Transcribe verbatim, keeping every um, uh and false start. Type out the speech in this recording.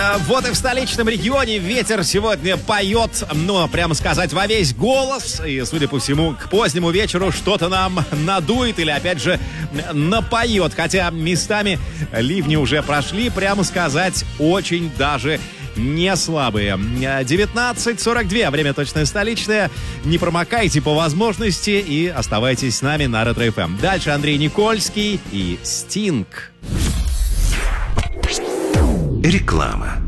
А, вот и в столичном регионе ветер сегодня поет, ну, прямо сказать, во весь голос. И, судя по всему, к позднему вечеру что-то нам надует или, опять же, напоет. Хотя местами ливни уже прошли, прямо сказать, очень даже не слабые. девятнадцать сорок два, время точное столичное. Не промокайте по возможности и оставайтесь с нами на Ретро-эф эм. Дальше Андрей Никольский и Стинг. Реклама.